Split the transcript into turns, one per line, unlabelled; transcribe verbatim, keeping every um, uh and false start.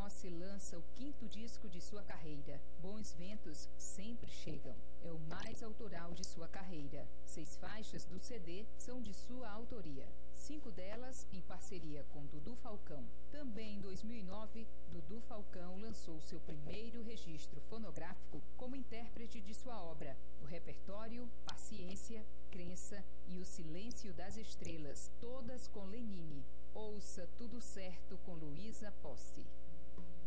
Posse lança o quinto disco de sua carreira. Bons Ventos Sempre Chegam. É o mais autoral de sua carreira. Seis faixas do C D são de sua autoria. Cinco delas em parceria com Dudu Falcão. Também em dois mil e nove, Dudu Falcão lançou seu primeiro registro fonográfico como intérprete de sua obra, o repertório Paciência, Crença e O Silêncio das Estrelas, todas com Lenine. Ouça Tudo Certo com Luísa Posse.